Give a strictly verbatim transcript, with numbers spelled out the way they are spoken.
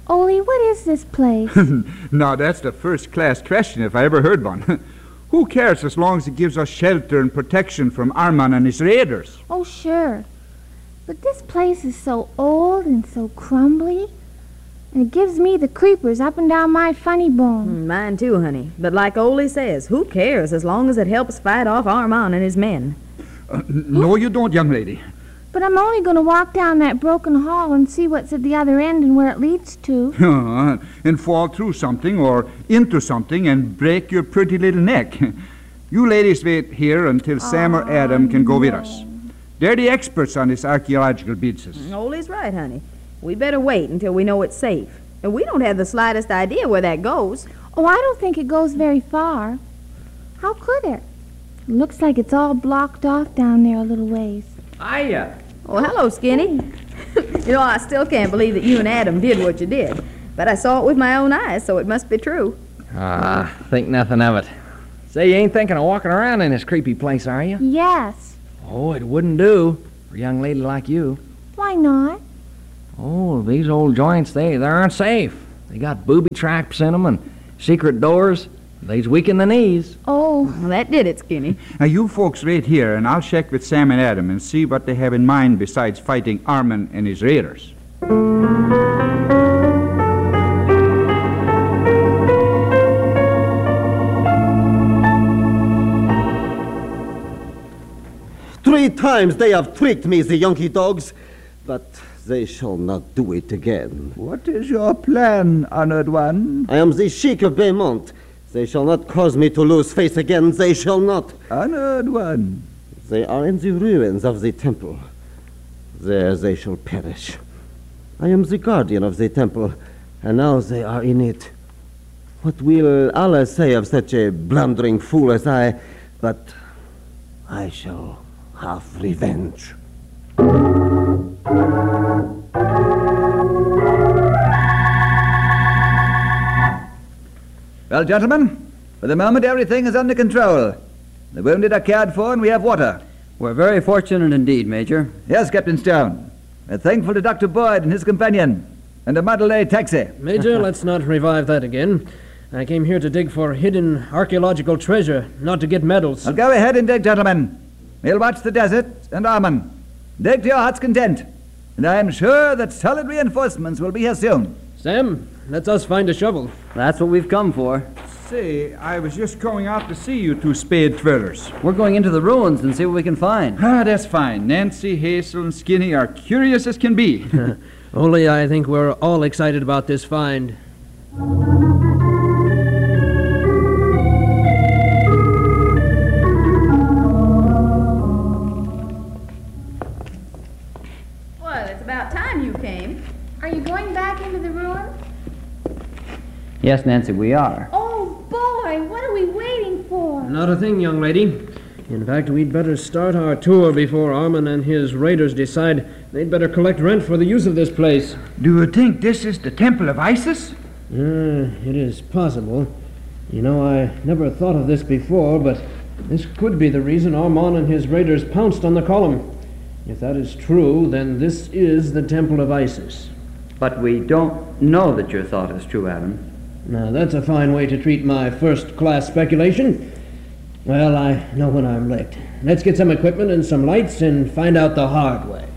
Ole, what is this place? Now, that's the first-class question if I ever heard one. Who cares as long as it gives us shelter and protection from Arman and his raiders? Oh, sure. But this place is so old and so crumbly, and it gives me the creepers up and down my funny bone. Mine too, honey. But like Ole says, who cares as long as it helps fight off Arman and his men? Uh, no, you don't, young lady. But I'm only going to walk down that broken hall and see what's at the other end and where it leads to. Uh, and fall through something or into something and break your pretty little neck. You ladies wait here until Sam or Adam can go no. with us. They're the experts on this archaeological business. Ole's right, honey. We better wait until we know it's safe. And we don't have the slightest idea where that goes. Oh, I don't think it goes very far. How could it? It looks like it's all blocked off down there a little ways. Hiya. Oh, hello, Skinny. You know, I still can't believe that you and Adam did what you did. But I saw it with my own eyes, so it must be true. Ah, think nothing of it. Say, you ain't thinking of walking around in this creepy place, are you? Yes. Oh, it wouldn't do for a young lady like you. Why not? Oh, these old joints, they, they aren't safe. They got booby traps in them and secret doors. They's weak in the knees. Oh. Well, that did it, Skinny. Now, you folks wait here, and I'll check with Sam and Adam and see what they have in mind besides fighting Arman and his raiders. Three times they have tricked me, the Yankee dogs, but they shall not do it again. What is your plan, honored one? I am the Sheik of Beaumont. They shall not cause me to lose face again. They shall not. Honored one. They are in the ruins of the temple. There they shall perish. I am the guardian of the temple, and now they are in it. What will Allah say of such a blundering fool as I? But I shall have revenge. Well, gentlemen, for the moment everything is under control. The wounded are cared for and we have water. We're very fortunate indeed, Major. Yes, Captain Stone. We're thankful to Doctor Boyd and his companion, and a Mandalay taxi. Major, let's not revive that again. I came here to dig for hidden archaeological treasure, not to get medals. Well, go ahead and dig, gentlemen. We'll watch the desert and Arman. Dig to your heart's content. And I am sure that solid reinforcements will be here soon. Sam, let's us find a shovel. That's what we've come for. Say, I was just going out to see you two spade twirlers. We're going into the ruins and see what we can find. Ah, that's fine. Nancy, Hazel, and Skinny are curious as can be. Only I think we're all excited about this find. Well, it's about time you came. Are you going back into the ruin? Yes, Nancy, we are. Oh, boy, what are we waiting for? Not a thing, young lady. In fact, we'd better start our tour before Arman and his raiders decide they'd better collect rent for the use of this place. Do you think this is the temple of Isis? Uh, it is possible. You know, I never thought of this before, but this could be the reason Arman and his raiders pounced on the column. If that is true, then this is the Temple of Isis. But we don't know that your thought is true, Adam. Now, that's a fine way to treat my first-class speculation. Well, I know when I'm licked. Let's get some equipment and some lights and find out the hard way.